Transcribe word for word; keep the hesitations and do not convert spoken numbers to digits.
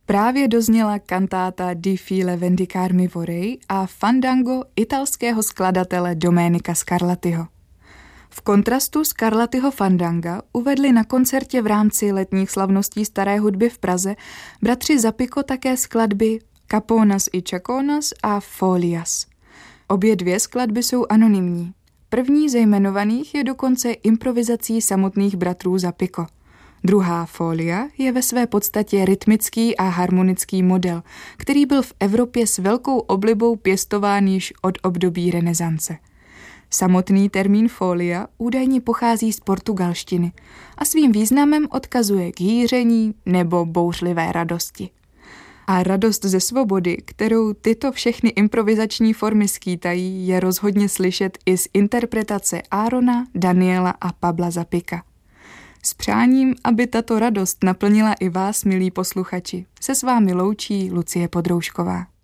Právě dozněla kantáta Di file vendicarmi vorrei a fandango italského skladatele Domenica Scarlattiho. V kontrastu Scarlattiho fandanga uvedli na koncertě v rámci letních slavností staré hudby v Praze bratři Zapico také skladby Caponas i Chaconas a Folias. Obě dvě skladby jsou anonymní. První ze jmenovaných je dokonce improvizací samotných bratrů Zapico. Druhá Folia je ve své podstatě rytmický a harmonický model, který byl v Evropě s velkou oblibou pěstován již od období renesance. Samotný termín folia údajně pochází z portugalštiny a svým významem odkazuje k hýření nebo bouřlivé radosti. A radost ze svobody, kterou tyto všechny improvizační formy skýtají, je rozhodně slyšet i z interpretace Aarona, Daniela a Pabla Zapica. S přáním, aby tato radost naplnila i vás, milí posluchači, se s vámi loučí Lucie Podroušková.